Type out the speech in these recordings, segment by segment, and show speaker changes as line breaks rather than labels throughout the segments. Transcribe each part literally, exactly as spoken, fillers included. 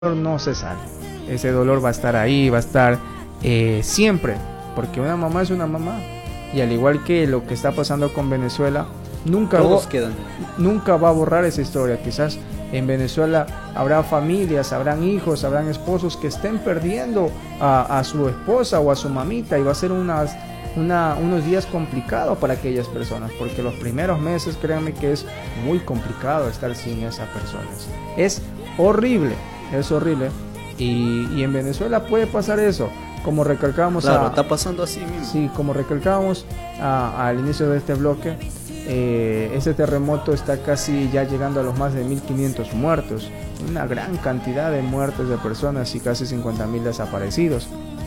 no se sale. Ese dolor va a estar ahí, va a estar eh, siempre, porque una mamá es una mamá. Y al igual que lo que está pasando con Venezuela, nunca,
Todos
va,
quedan.
nunca va a borrar esa historia. Quizás en Venezuela habrá familias, habrán hijos, habrán esposos que estén perdiendo a, a su esposa o a su mamita, y va a ser unas, una, unos días complicados para aquellas personas, porque los primeros meses, créanme que es muy complicado estar sin esas personas. Es horrible. Es horrible, y, y en Venezuela puede pasar eso, como recalcábamos.
Claro,
a,
está pasando así mismo.
Sí, como recalcábamos a, al inicio de este bloque, eh, este terremoto está casi ya llegando a los más de mil quinientos muertos, una gran cantidad de muertes de personas y casi cincuenta mil desaparecidos.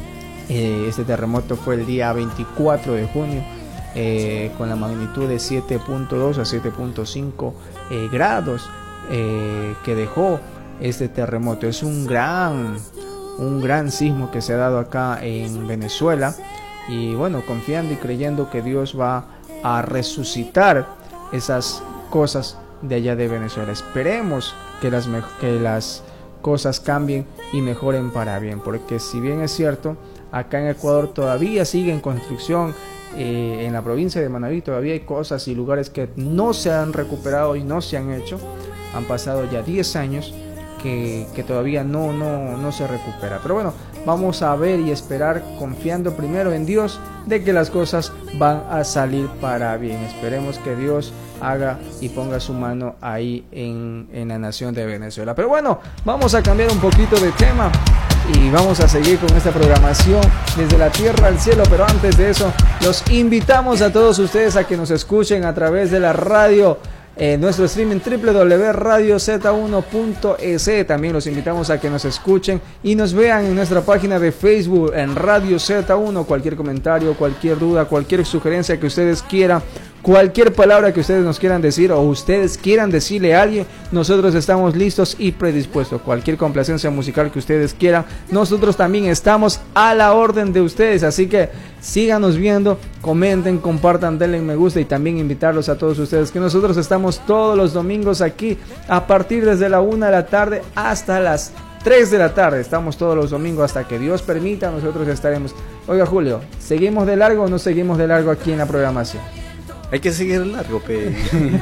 Eh, este terremoto fue el día veinticuatro de junio, eh, con la magnitud de siete punto dos a siete punto cinco eh, grados eh, que dejó este terremoto. Es un gran un gran sismo que se ha dado acá en Venezuela, y bueno, confiando y creyendo que Dios va a resucitar esas cosas de allá de Venezuela. Esperemos que las que las cosas cambien y mejoren para bien, porque si bien es cierto, acá en Ecuador todavía sigue en construcción, eh, en la provincia de Manabí todavía hay cosas y lugares que no se han recuperado y no se han hecho. Han pasado ya diez años Que, que todavía no, no, no se recupera. Pero bueno, vamos a ver y esperar, confiando primero en Dios, de que las cosas van a salir para bien. Esperemos que Dios haga y ponga su mano ahí en, en la nación de Venezuela. Pero bueno, vamos a cambiar un poquito de tema y vamos a seguir con esta programación desde la tierra al cielo. Pero antes de eso, los invitamos a todos ustedes a que nos escuchen a través de la radio, Eh, nuestro streaming doble u doble u doble u punto radio z uno punto e s. También los invitamos a que nos escuchen y nos vean en nuestra página de Facebook en Radio Z uno. Cualquier comentario, cualquier duda, cualquier sugerencia que ustedes quieran, cualquier palabra que ustedes nos quieran decir o ustedes quieran decirle a alguien, nosotros estamos listos y predispuestos. Cualquier complacencia musical que ustedes quieran, nosotros también estamos a la orden de ustedes. Así que síganos viendo, comenten, compartan, denle me gusta, y también invitarlos a todos ustedes que nosotros estamos todos los domingos aquí a partir desde la una de la tarde hasta las tres de la tarde. Estamos todos los domingos hasta que Dios permita, nosotros estaremos. Oiga, Julio, ¿seguimos de largo o no seguimos de largo aquí en la programación?
Hay que seguir largo, pe.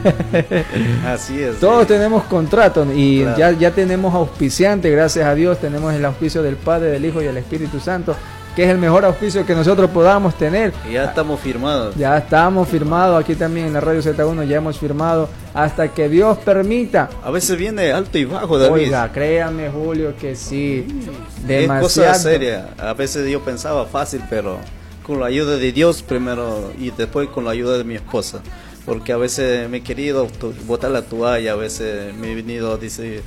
Así es.
Todos eh. tenemos contrato y
claro.
ya, ya tenemos auspiciante, gracias a Dios. Tenemos el auspicio del Padre, del Hijo y del Espíritu Santo, que es el mejor auspicio que nosotros podamos tener.
Y ya estamos firmados.
Ya estamos firmados aquí también en la Radio Z uno, ya hemos firmado hasta que Dios permita.
A veces viene alto y bajo, David.
Oiga, créame, Julio, que sí. Demasiado.
Es cosa seria. A veces yo pensaba fácil, pero con la ayuda de Dios primero y después con la ayuda de mi esposa, porque a veces me he querido botar la toalla, a veces me he venido, dice,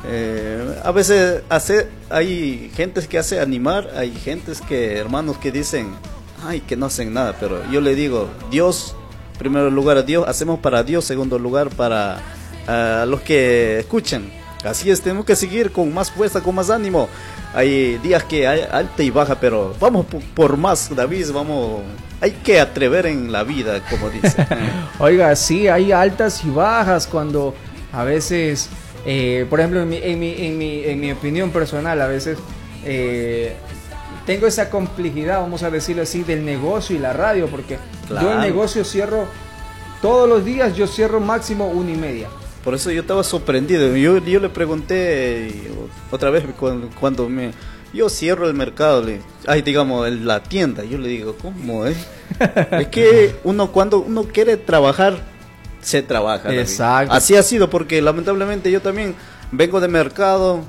eh, a veces hace, hay gentes que hace animar, hay gentes que, hermanos que dicen, ay, que no hacen nada, pero yo le digo, Dios, primero lugar a Dios, hacemos para Dios, segundo lugar para uh, los que escuchan. Así es, tenemos que seguir con más fuerza, con más ánimo. Hay días que hay alta y baja, pero vamos por, por más, David, vamos, hay que atrever en la vida, como dice.
Oiga, sí, hay altas y bajas cuando a veces, eh, por ejemplo, en mi, en, mi, en, mi, en mi opinión personal, a veces eh, tengo esa complejidad, vamos a decirlo así, del negocio y la radio, porque claro, yo el negocio cierro todos los días, yo cierro máximo una y media.
Por eso yo estaba sorprendido. Yo, yo le pregunté otra vez cuando, cuando me yo cierro el mercado, le, ay, digamos, el, la tienda. Yo le digo, ¿cómo? Eh? Es que uno cuando uno quiere trabajar, se trabaja.
Exacto.
Así ha sido, porque lamentablemente yo también vengo de mercado.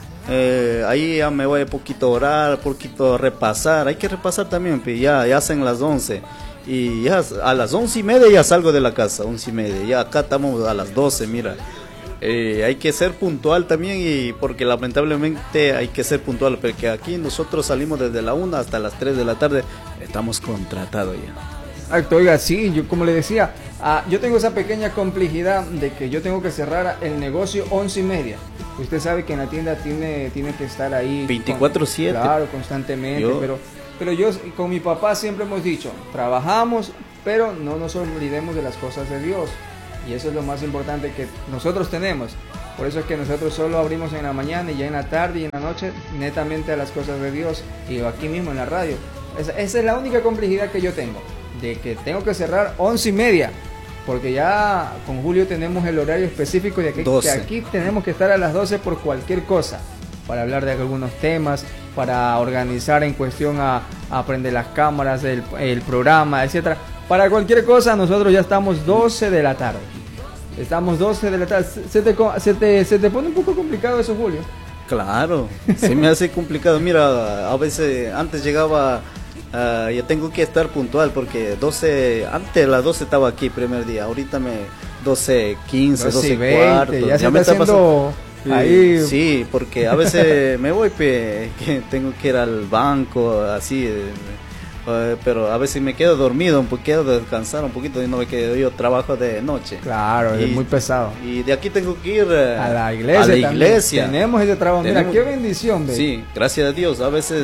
Eh, ahí ya me voy a poquito orar, poquito repasar. Hay que repasar también, ya, ya hacen las once. Y ya a las once y media ya salgo de la casa, once y media, ya acá estamos a las doce, mira, eh, hay que ser puntual también, y porque lamentablemente hay que ser puntual, porque aquí nosotros salimos desde la una hasta las tres de la tarde, estamos contratados ya.
Exacto, oiga, sí, yo como le decía, ah, yo tengo esa pequeña complejidad de que yo tengo que cerrar el negocio once y media. Usted sabe que en la tienda tiene, tiene que estar ahí
veinticuatro siete.
Claro, constantemente,
yo...
pero... Pero yo con mi papá siempre hemos dicho, trabajamos, pero no nos olvidemos de las cosas de Dios. Y eso es lo más importante que nosotros tenemos. Por eso es que nosotros solo abrimos en la mañana y ya en la tarde y en la noche netamente a las cosas de Dios, y aquí mismo en la radio. Esa, esa es la única complejidad que yo tengo, de que tengo que cerrar once y media, porque ya con Julio tenemos el horario específico de que, que aquí tenemos que estar a las doce por cualquier cosa, para hablar de algunos temas, para organizar en cuestión a, a aprender las cámaras, el, el programa, etcétera. Para cualquier cosa nosotros ya estamos doce de la tarde. Estamos doce de la tarde. ¿Se te, se te, se te pone un poco complicado eso, Julio?
Claro, se me hace complicado. Mira, a veces antes llegaba, uh, ya tengo que estar puntual porque doce, antes de las doce estaba aquí primer día. Ahorita me doce quince, doce cuarto.
Ya, ya se
me
está haciendo... Ahí.
Sí, porque a veces me voy, pe, que tengo que ir al banco, así, eh, pero a veces me quedo dormido, un poco, quedo descansar un poquito y no me quedo, yo trabajo de noche.
Claro, y, es muy pesado.
Y de aquí tengo que ir eh,
a la iglesia.
A la iglesia.
Tenemos ese trabajo, mira,
tenemos,
qué bendición. Baby.
Sí, gracias a Dios, a veces...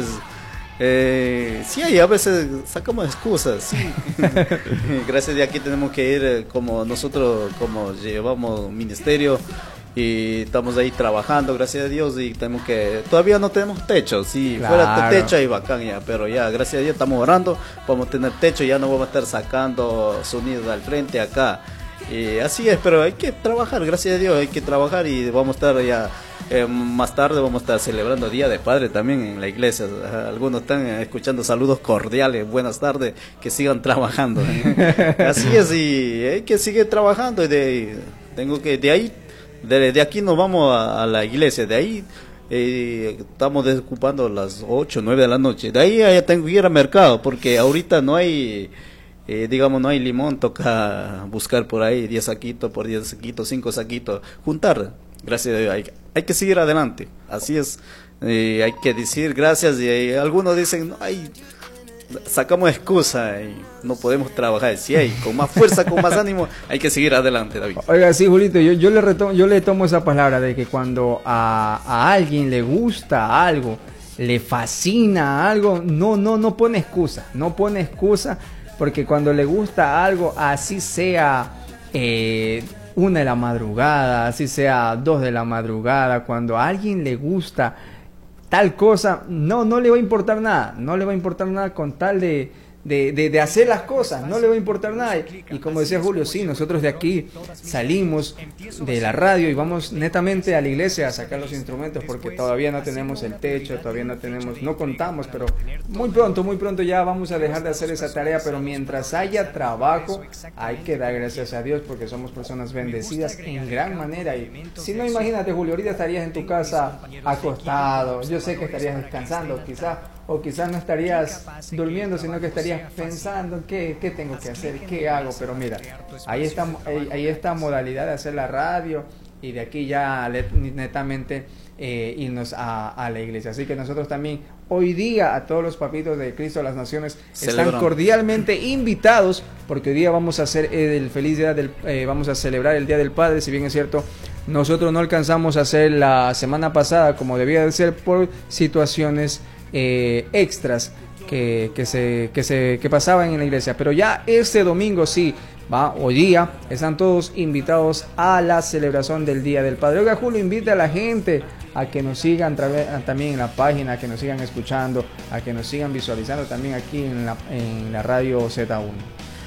Eh, sí, hay, a veces sacamos excusas, sí. Gracias, de aquí tenemos que ir, eh, como nosotros, como llevamos ministerio, y estamos ahí trabajando, gracias a Dios, y tenemos que, todavía no tenemos techo, si claro. fuera de techo ahí bacán ya, pero ya, gracias a Dios estamos orando, vamos a tener techo, ya no vamos a estar sacando sonidos al frente acá, y así es, pero hay que trabajar, gracias a Dios, hay que trabajar, y vamos a estar ya, eh, más tarde vamos a estar celebrando Día de Padre también en la iglesia, algunos están escuchando saludos cordiales, buenas tardes, que sigan trabajando, así es, y hay que seguir trabajando, y de, tengo que, de ahí, De, de aquí nos vamos a, a la iglesia, de ahí eh, estamos desocupando las ocho, nueve de la noche, de ahí ya tengo que ir al mercado, porque ahorita no hay, eh, digamos, no hay limón, toca buscar por ahí diez saquitos, por diez saquitos, cinco saquitos, juntar, gracias a Dios, hay, hay que seguir adelante, así es, eh, hay que decir gracias, y eh, algunos dicen, no hay... sacamos excusa y no podemos trabajar. Si hay, con más fuerza, con más ánimo, hay que seguir adelante, David.
Oiga, sí, Julito, yo, yo, le, retomo, yo le tomo esa palabra de que cuando a, a alguien le gusta algo, le fascina algo, no, no, no pone excusa, no pone excusa, porque cuando le gusta algo, así sea eh, una de la madrugada, así sea dos de la madrugada, cuando a alguien le gusta tal cosa, no, no le va a importar nada, no le va a importar nada con tal de, de, de, de hacer las cosas, no le va a importar nada. Y, y como decía Julio, sí, nosotros de aquí salimos de la radio y vamos netamente a la iglesia a sacar los instrumentos, porque todavía no tenemos el techo, todavía no tenemos, no contamos, pero muy pronto, muy pronto ya vamos a dejar de hacer esa tarea, pero mientras haya trabajo, hay que dar gracias a Dios, porque somos personas bendecidas en gran manera. Y si no, imagínate, Julio, ahorita estarías en tu casa acostado, yo sé que estarías descansando, quizás, o quizás no estarías durmiendo, sino que estarías pensando qué, qué tengo que hacer, qué hago, pero mira, ahí está, ahí, ahí está modalidad de hacer la radio, y de aquí ya netamente eh, irnos a, a la iglesia. Así que nosotros también hoy día a todos los papitos de Cristo de las Naciones Celebramos. Están cordialmente invitados, porque hoy día vamos a hacer el feliz día del, eh, vamos a celebrar el Día del Padre. Si bien es cierto, nosotros no alcanzamos a hacer la semana pasada como debía de ser por situaciones eh, extras que, que se que se que pasaban en la iglesia, pero ya este domingo sí. Va, hoy día están todos invitados a la celebración del Día del Padre. Oiga, Julio, invita a la gente a que nos sigan también en la página, a que nos sigan escuchando, a que nos sigan visualizando también aquí en la, en la radio Z uno.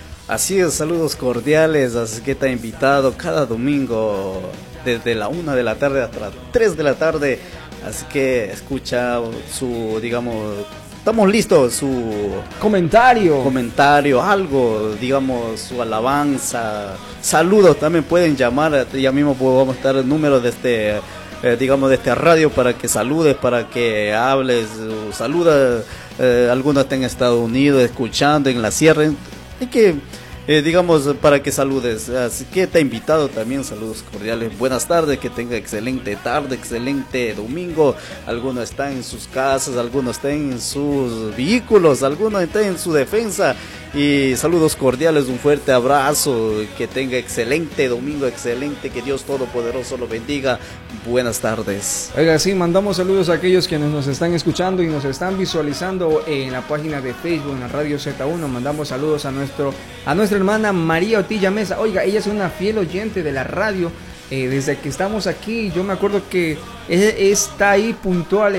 Así es, saludos cordiales, así que está invitado cada domingo desde la una de la tarde hasta las tres de la tarde, así que escucha su, digamos... Estamos listos, su
comentario,
comentario, algo, digamos, su alabanza, saludos, también pueden llamar, ya mismo vamos a estar el número de este, eh, digamos, de este radio para que saludes, para que hables, saluda, eh, algunos están en Estados Unidos escuchando en la sierra, hay que... Eh, digamos, para que saludes, así que te he invitado también, saludos cordiales, buenas tardes, que tenga excelente tarde, excelente domingo, algunos están en sus casas, algunos están en sus vehículos, algunos están en su defensa, y saludos cordiales, un fuerte abrazo, que tenga excelente domingo, excelente, que Dios Todopoderoso lo bendiga, buenas tardes.
Oiga, sí, mandamos saludos a aquellos quienes nos están escuchando y nos están visualizando en la página de Facebook, en la radio Z uno, mandamos saludos a nuestro, a nuestra hermana María Otilla Mesa. Oiga, ella es una fiel oyente de la radio eh, desde que estamos aquí, yo me acuerdo que él está ahí puntual